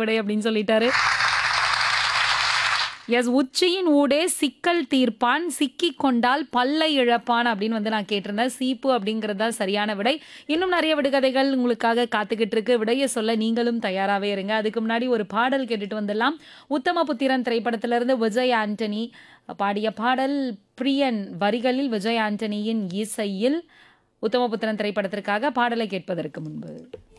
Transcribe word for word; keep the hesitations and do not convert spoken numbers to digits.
விடை அப்படின்னு சொல்லிட்டாரு. எஸ் உச்சியின் ஊடே சிக்கல் தீர்ப்பான் சிக்கிக் கொண்டால் பல்லை இழப்பான் அப்படின்னு வந்து நான் கேட்டிருந்தேன். சீப்பு அப்படிங்கிறது தான் சரியான விடை. இன்னும் நிறைய விடுகதைகள் உங்களுக்காக காத்துக்கிட்டு இருக்கு. விடைய சொல்ல நீங்களும் தயாராகவே இருங்க. அதுக்கு முன்னாடி ஒரு பாடல் கேட்டுட்டு வந்துடலாம். உத்தமபுத்திரன் திரைப்படத்திலிருந்து விஜய் ஆண்டனி பாடிய பாடல் பிரியன் வரிகளில் விஜய் ஆண்டனியின் இசையில் உத்தமபுத்திரன் திரைப்படத்திற்காக பாடலை கேட்பதற்கு முன்பு